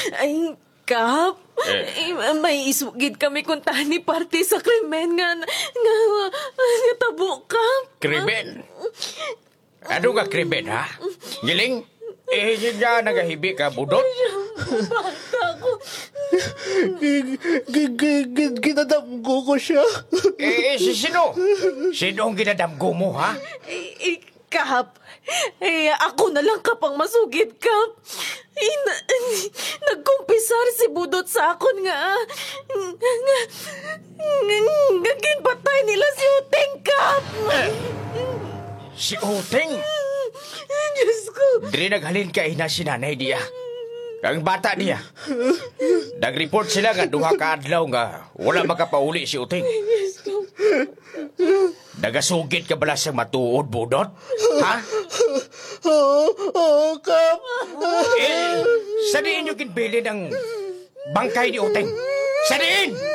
Ay, Kap, may isugid kami kung tani party sa krimen nga tabo, Kap. Krimen? Ano ka krimen, ha? Giling? Nga nagahibi ka, budot? Bata ko. Ginadamgo ko siya. Sino? Sino ang ginadamgo mo, ha? Kap, ako na lang kapang masugid, Kap. Nagkumpisar si Budot sa akon nga ginpatay nila si Uteng, Kap. Si Uteng? Diyos ko. Diri naghalin ka ina si nanay diya. Ang bata niya. Nag-report sila nga duha ka adlaw nga wala makapauli si Uteng. Nagasugid ka bala sa matuod, Budot? Ha? Oo, Kap. Sadiin nyo kinbili ng bangkay ni Uteng. Sadiin!